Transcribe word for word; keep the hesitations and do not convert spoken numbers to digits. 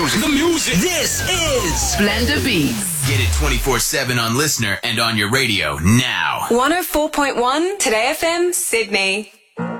music. The music. This is Splendor Beats. Get it twenty-four seven on Listener and on your radio now. one oh four point one Today F M, Sydney.